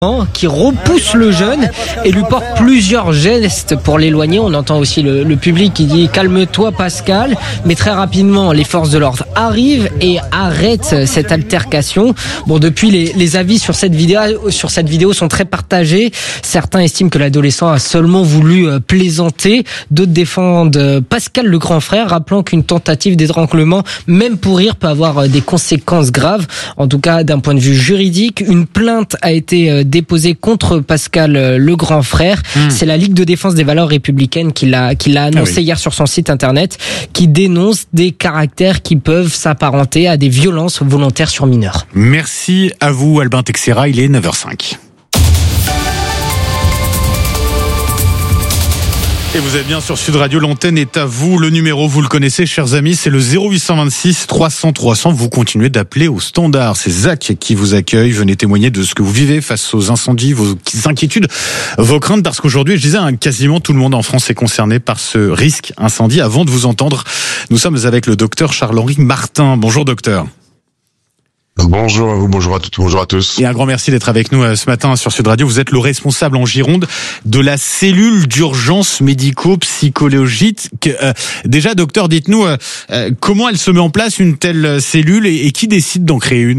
qui repousse le jeune et lui porte plusieurs gestes pour l'éloigner. On entend aussi le public qui dit « Calme-toi Pascal », mais très rapidement les forces de l'ordre arrivent et arrêtent cette altercation. Bon, depuis les avis sur cette vidéo sont très partagés. Certains estiment que l'adolescent a seulement voulu plaisanter, d'autres défendent Pascal le grand frère, rappelant qu'une tentative d'étranglement, même pour rire, peut avoir des conséquences graves. En tout cas, d'un point de vue juridique, une plainte a été déposé contre Pascal le grand frère. C'est la Ligue de défense des valeurs républicaines qui l'a annoncé hier sur son site internet, qui dénonce des caractères qui peuvent s'apparenter à des violences volontaires sur mineurs. Merci à vous Albin Texera, il est 9h05. Et vous êtes bien sur Sud Radio, l'antenne est à vous. Le numéro, vous le connaissez, chers amis, c'est le 0826 300 300. Vous continuez d'appeler au standard. C'est Zach qui vous accueille. Venez témoigner de ce que vous vivez face aux incendies, vos inquiétudes, vos craintes. Parce qu'aujourd'hui, je disais, quasiment tout le monde en France est concerné par ce risque incendie. Avant de vous entendre, nous sommes avec le docteur Charles-Henri Martin. Bonjour docteur. Bonjour à vous, bonjour à toutes, bonjour à tous. Et un grand merci d'être avec nous ce matin sur Sud Radio. Vous êtes le responsable en Gironde de la cellule d'urgence médico-psychologique. Déjà, docteur, dites-nous comment elle se met en place une telle cellule et qui décide d'en créer une ?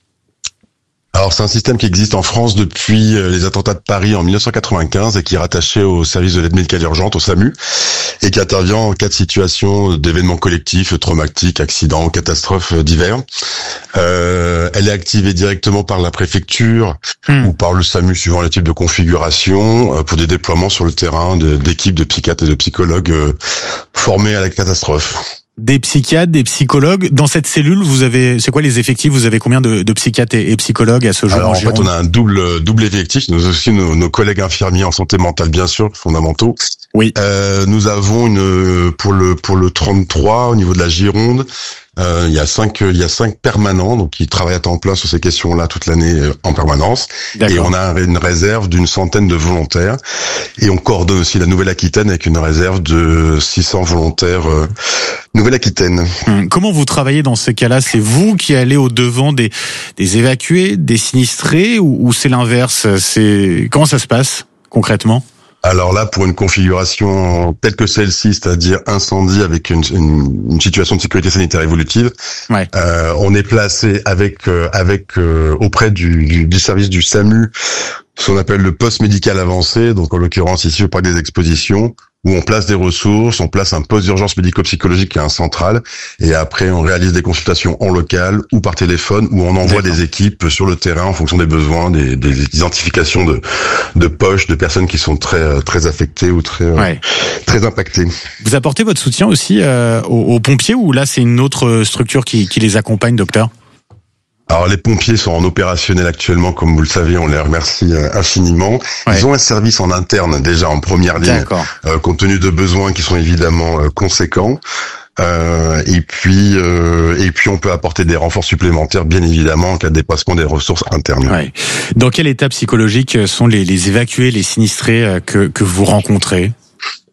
Alors c'est un système qui existe en France depuis les attentats de Paris en 1995 et qui est rattaché au service de l'aide médicale urgente, au SAMU, et qui intervient en cas de situation d'événements collectifs, traumatiques, accidents, catastrophes divers. Elle est activée directement par la préfecture ou par le SAMU suivant le type de configuration pour des déploiements sur le terrain d'équipes de psychiatres et de psychologues formés à la catastrophe. Des psychiatres, des psychologues. Dans cette cellule, c'est quoi les effectifs ? Vous avez combien de psychiatres et psychologues à ce jour ? Alors en fait, on a un double effectif. Nous aussi nos collègues infirmiers en santé mentale, bien sûr, fondamentaux. Oui. Nous avons pour le 33 au niveau de la Gironde. Il y a 5 permanents donc qui travaillent à temps plein sur ces questions-là toute l'année en permanence. D'accord. Et on a une réserve d'une centaine de volontaires et on coordonne aussi la Nouvelle-Aquitaine avec une réserve de 600 volontaires Nouvelle-Aquitaine. Comment vous travaillez dans ces cas-là ? C'est vous qui allez au devant des évacués, des sinistrés ou c'est l'inverse ? Comment ça se passe concrètement ? Alors là, pour une configuration telle que celle-ci, c'est-à-dire incendie avec une situation de sécurité sanitaire évolutive, ouais. On est placé auprès du service du SAMU, ce qu'on appelle le poste médical avancé, donc en l'occurrence ici auprès des expositions, où on place des ressources, on place un poste d'urgence médico-psychologique qui est un central, et après on réalise des consultations en local ou par téléphone, où on envoie des équipes sur le terrain en fonction des besoins, des identifications de poches, de personnes qui sont très affectées ou très impactées. Vous apportez votre soutien aussi aux pompiers, ou là c'est une autre structure qui les accompagne, docteur ? Alors les pompiers sont en opérationnel actuellement, comme vous le savez, on les remercie infiniment. Ouais. Ils ont un service en interne déjà en première ligne, compte tenu de besoins qui sont évidemment conséquents. Et puis on peut apporter des renforts supplémentaires, bien évidemment, en cas de dépassement des ressources internes. Ouais. Dans quel état psychologique sont les évacués, les sinistrés que vous rencontrez actuellement ?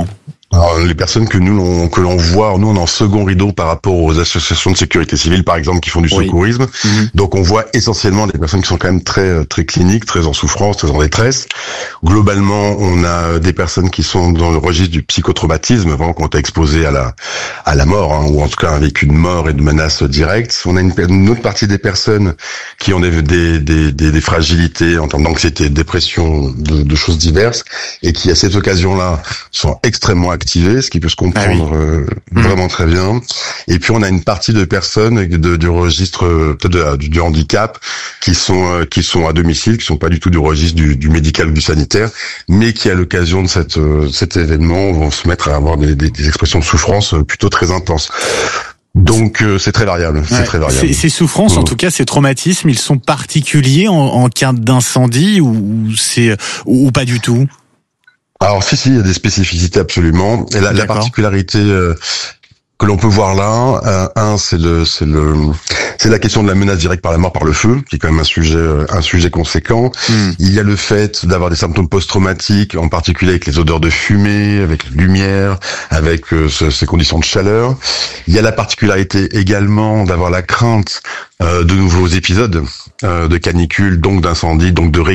Alors, les personnes que l'on voit, nous on est en second rideau par rapport aux associations de sécurité civile par exemple qui font du secourisme. Donc on voit essentiellement des personnes qui sont quand même très cliniques, très en souffrance, très en détresse. Globalement, on a des personnes qui sont dans le registre du psychotraumatisme, vraiment quand on est exposé à la mort, ou en tout cas un vécu de mort et de menaces directes. On a une autre partie des personnes qui ont des fragilités en termes d'anxiété, de dépression, de choses diverses, et qui à cette occasion-là sont extrêmement activés, ce qui peut se comprendre vraiment très bien. Et puis on a une partie de personnes du registre du handicap qui sont à domicile, qui sont pas du tout du registre du médical ou du sanitaire, mais qui à l'occasion de cet événement vont se mettre à avoir des expressions de souffrance plutôt très intenses. Donc c'est très variable. C'est très variable. Ces souffrances, en tout cas, ces traumatismes, ils sont particuliers en cas d'incendie ou pas du tout? Alors si, il y a des spécificités absolument. Et la particularité que l'on peut voir là, c'est la question de la menace directe par la mort par le feu, qui est quand même un sujet conséquent. Il y a le fait d'avoir des symptômes post-traumatiques, en particulier avec les odeurs de fumée, avec la lumière, avec ces conditions de chaleur. Il y a la particularité également d'avoir la crainte de nouveaux épisodes de canicule, donc d'incendie, donc de